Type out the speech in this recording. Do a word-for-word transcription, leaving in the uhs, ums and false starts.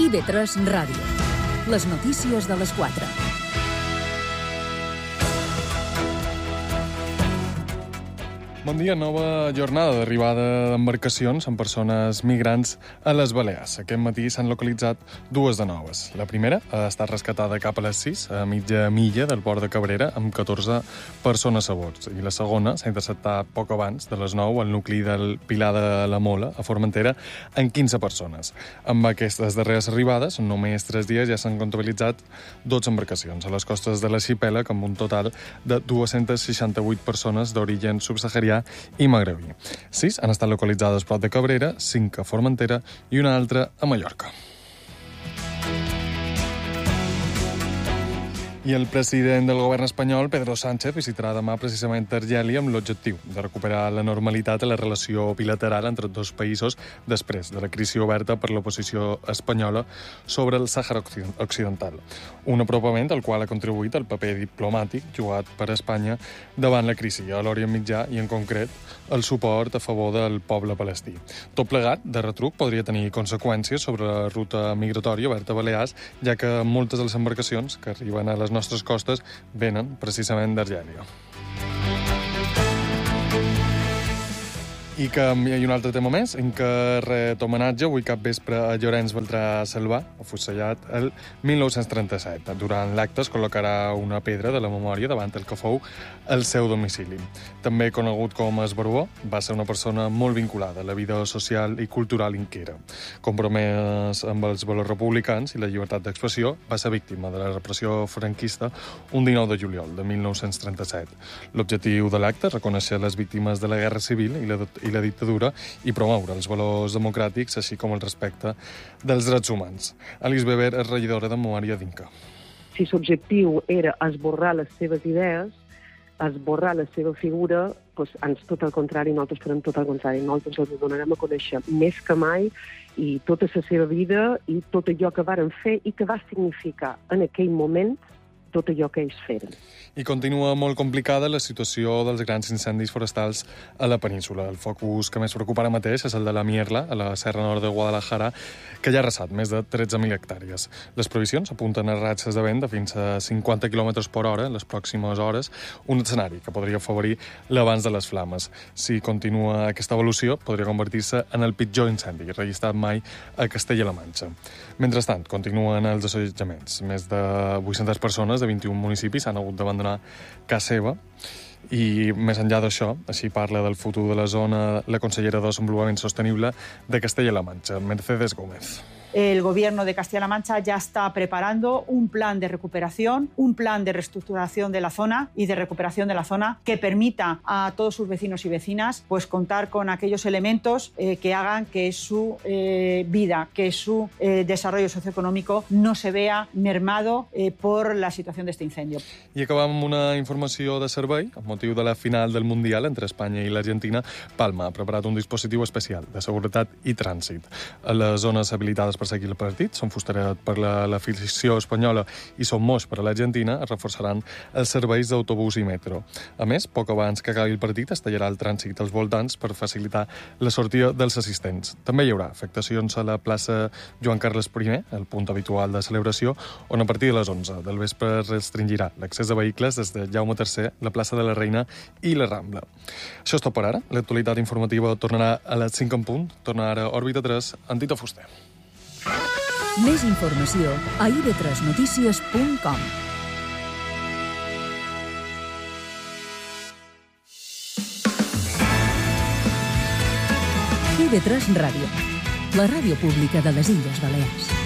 I ve tres Ràdio. Les notícies de les quatre. Bon dia. Nova jornada d'arribada d'embarcacions amb persones migrants a les Balears. Aquest matí s'han localitzat dues de noves. La primera ha estat rescatada cap a les sis, a mitja milla del port de Cabrera, amb catorze persones a bord. I la segona s'ha interceptat poc abans de les nou al nucli del Pilar de la Mola, a Formentera, amb quinze persones. Amb aquestes darreres arribades, en només tres dies ja s'han comptabilitzat dotze embarcacions a les costes de l'arxipèlag, amb un total de dues-centes seixanta-vuit persones d'origen subsaharià i magrebí. Sis han estat localitzades prop de Cabrera, cinc a Formentera i una altra a Mallorca. I el president del govern espanyol, Pedro Sánchez, visitarà demà precisament Argèlia amb l'objectiu de recuperar la normalitat a la relació bilateral entre dos països després de la crisi oberta per l'oposició espanyola sobre el Sàhara Occidental. Un apropament al qual ha contribuït el paper diplomàtic jugat per Espanya davant la crisi a l'Orient Mitjà i, en concret, el suport a favor del poble palestí. Tot plegat, de retruc, podria tenir conseqüències sobre la ruta migratòria oberta a Balears, ja que moltes de les embarcacions que arriben a les nostres costes venen precisament d'Argèlia. I que hi ha un altre tema més, en què ret homenatge avui cap vespre a Llorenç Beltrà Salvà, afusellat el mil nou-cents trenta-set. Durant l'acte es col·locarà una pedra de la memòria davant el que fou el seu domicili. També conegut com Esbarbó, va ser una persona molt vinculada a la vida social i cultural inquera. Compromès amb els valors republicans i la llibertat d'expressió, va ser víctima de la repressió franquista un dinou de juliol de mil nou-cents trenta-set. L'objectiu de l'acte és reconèixer les víctimes de la Guerra Civil i la i la dictadura i promoure els valors democràtics, així com el respecte dels drets humans. Alice Weber és regidora de Memòria d'Inca. Si l'objectiu era esborrar les seves idees, esborrar la seva figura, doncs, ens tot el contrari, nosaltres farem tot el contrari. Nosaltres els donarem a conèixer més que mai i tota la seva vida i tot allò que varen fer i que va significar en aquell moment tot allò que ells feren. I continua molt complicada la situació dels grans incendis forestals a la península. El focus que més preocupa ara mateix és el de la Mierla, a la Serra Nord de Guadalajara, que ja ha arrasat més de tretze mil hectàrees. Les previsions apunten a ratxes de vent de fins a cinquanta quilòmetres per hora en les pròximes hores, un escenari que podria afavorir l'avanç de les flames. Si continua aquesta evolució, podria convertir-se en el pitjor incendi registrat mai a Castella-La Manxa. Mentrestant, continuen els assetjaments. Més de vuit-centes persones de vint-i-un municipis han hagut d'abandonar casa seva i, més enllà d'això, així parla del futur de la zona la consellera de Desenvolupament Sostenible de Castella-La Manxa, Mercedes Gómez. El gobierno de Castilla-La Mancha ya está preparando un plan de recuperación, un plan de reestructuración de la zona y de recuperación de la zona que permita a todos sus vecinos y vecinas pues contar con aquellos elementos eh, que hagan que su eh, vida, que su eh, desarrollo socioeconómico no se vea mermado eh, por la situación de este incendio. I acabam amb una informació de servei. Amb motiu de la final del Mundial entre Espanya i l'Argentina, Palma ha preparat un dispositiu especial de seguretat i trànsit. A les zones habilitades per seguir el partit són Fusteret per la, l'afició espanyola i Son Moix per a l'Argentina, es reforçaran els serveis d'autobús i metro. A més, poc abans que acabi el partit es tallarà el trànsit als voltants per facilitar la sortida dels assistents. També hi haurà afectacions a la plaça Joan Carles I, el punt habitual de celebració, on a partir de les onze del vespre es restringirà l'accés a vehicles des de Jaume tercer, la plaça de la Reina i la Rambla. Això és tot per ara. L'actualitat informativa tornarà a les cinc en punt. Torna ara a Òrbita tres, amb Tito Fuster. Més informació a i ve tres notícies punt com. i ve tres Ràdio, la ràdio pública de les Illes Balears.